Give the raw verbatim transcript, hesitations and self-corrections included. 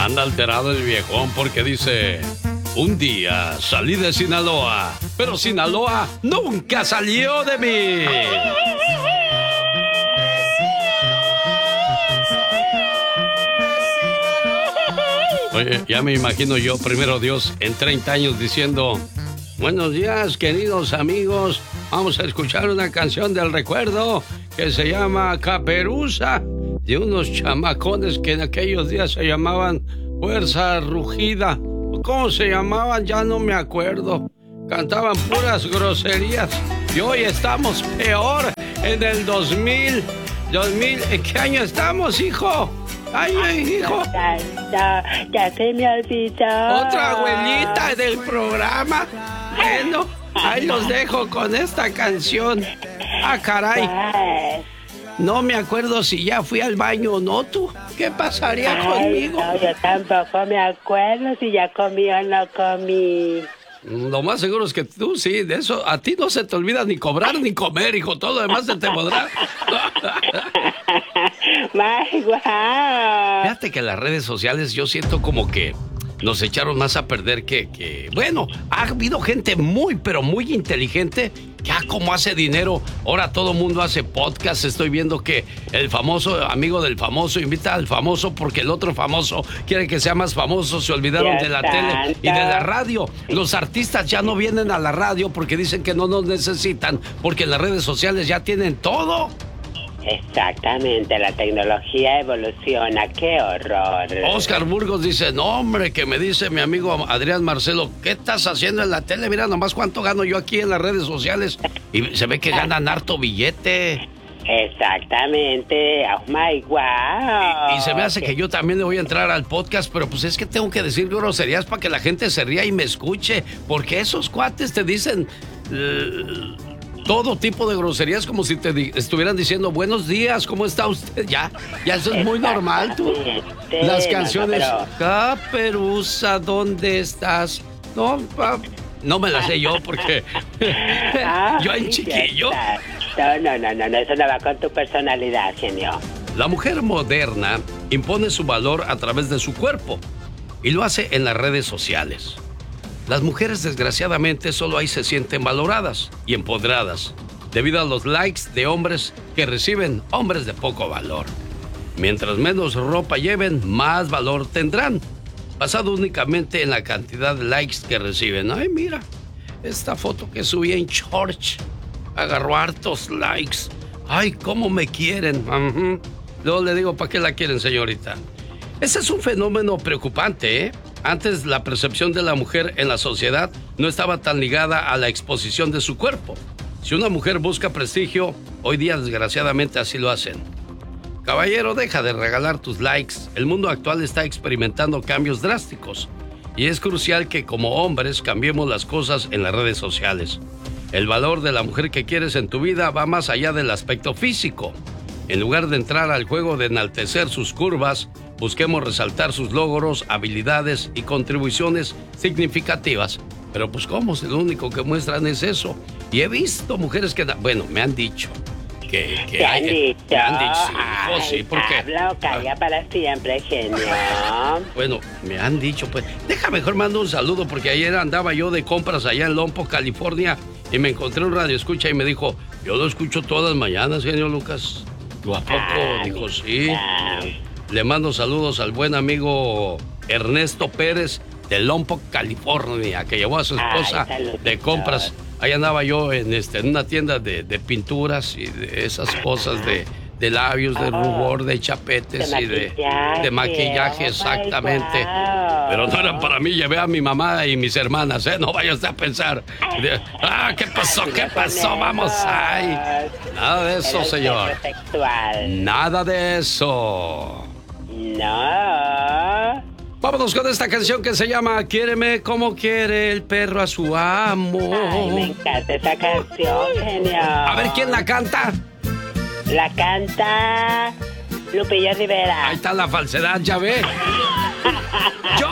Anda alterado el viejón porque dice: un día salí de Sinaloa, pero Sinaloa nunca salió de mí. Oye, ya me imagino yo, primero Dios, en treinta años diciendo: buenos días, queridos amigos. Vamos a escuchar una canción del recuerdo que se llama Caperuza, de unos chamacones que en aquellos días se llamaban Fuerza Rugida. ¿Cómo se llamaban? Ya no me acuerdo. Cantaban puras groserías. Y hoy estamos peor, en el dos mil. dos mil, ¿en qué año estamos, hijo? Ay, ay, hijo. Ya, ya, ya se me olvidó. Otra abuelita del programa. Bueno, ahí los dejo con esta canción. Ah, caray. No me acuerdo si ya fui al baño o no, tú. ¿Qué pasaría Ay, conmigo? No, yo tampoco me acuerdo si ya comí o no comí. Lo más seguro es que tú sí, de eso a ti no se te olvida ni cobrar ni comer, hijo. Todo lo demás se te podrá. ¡Ay, guau! Fíjate que las redes sociales yo siento como que nos echaron más a perder que, que... Bueno, ha habido gente muy, pero muy inteligente que ah, como hace dinero. Ahora todo mundo hace podcast. Estoy viendo que el famoso amigo del famoso invita al famoso porque el otro famoso quiere que sea más famoso. Se olvidaron de la tele y de la radio. Los artistas ya no vienen a la radio porque dicen que no nos necesitan, porque en las redes sociales ya tienen todo. Exactamente, la tecnología evoluciona, qué horror. Oscar Burgos dice: no, hombre, que me dice mi amigo Adrián Marcelo, ¿qué estás haciendo en la tele? Mira nomás cuánto gano yo aquí en las redes sociales. Y se ve que ganan harto billete. Exactamente, oh my wow. Y, y se me hace que yo también le voy a entrar al podcast, pero pues es que tengo que decir groserías para que la gente se ría y me escuche, porque esos cuates te dicen... Uh, todo tipo de groserías, como si te di- estuvieran diciendo buenos días, ¿cómo está usted? Ya, ya eso es muy normal, tú. Las canciones, no, no, pero... Caperuza, ¿dónde estás? No, pa... no me las sé yo porque ah, yo en chiquillo. No, no, no, no, no, eso no va con tu personalidad, genio. La mujer moderna impone su valor a través de su cuerpo y lo hace en las redes sociales. Las mujeres, desgraciadamente, solo ahí se sienten valoradas y empoderadas debido a los likes de hombres que reciben hombres de poco valor. Mientras menos ropa lleven, más valor tendrán, basado únicamente en la cantidad de likes que reciben. Ay, mira, esta foto que subí en Church agarró hartos likes. Ay, cómo me quieren. Uh-huh. Luego le digo, ¿para qué la quieren, señorita? Ese es un fenómeno preocupante, ¿eh? Antes la percepción de la mujer en la sociedad no estaba tan ligada a la exposición de su cuerpo. Si una mujer busca prestigio, hoy día desgraciadamente así lo hacen. Caballero, deja de regalar tus likes. El mundo actual está experimentando cambios drásticos y es crucial que como hombres cambiemos las cosas en las redes sociales. El valor de la mujer que quieres en tu vida va más allá del aspecto físico. En lugar de entrar al juego de enaltecer sus curvas, busquemos resaltar sus logros, habilidades y contribuciones significativas. Pero pues cómo, si lo único que muestran es eso. Y he visto mujeres que, bueno, me han dicho que, que ¿Te hay, han dicho? me han dicho, sí, Ay, oh, sí, porque habla o calla para siempre, genio. bueno, me han dicho, pues, deja mejor mando un saludo porque ayer andaba yo de compras allá en Lompoc, California, y me encontré un radio escucha y me dijo, yo lo escucho todas las mañanas, genio Lucas. ¿A poco? Ah, dijo, sí. Le mando saludos al buen amigo Ernesto Pérez de Lompoc, California, que llevó a su esposa Ay, de compras. Ahí andaba yo en, este, en una tienda de, de pinturas y de esas cosas de, de labios, de rubor, de chapetes de y de maquillaje, de maquillaje, exactamente. Wow. Pero no eran para mí, llevé a mi mamá y mis hermanas, ¿eh? No vayas a pensar. De, ah, ¿qué pasó? ¿Qué pasó? Vamos, ay. Nada de eso, señor. Nada de eso. No. Vámonos con esta canción que se llama Quiéreme como quiere el perro a su amo. Ay, me encanta esa canción, genio. A ver, ¿quién la canta? La canta Lupillo Rivera. Ahí está la falsedad, ya ve. Yo